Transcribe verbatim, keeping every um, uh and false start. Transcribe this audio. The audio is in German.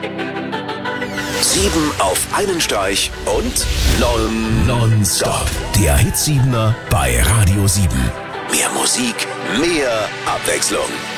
Sieben auf einen Streich und non, Nonstop. Der Hit siebener bei Radio sieben. mehr Musik, mehr Abwechslung.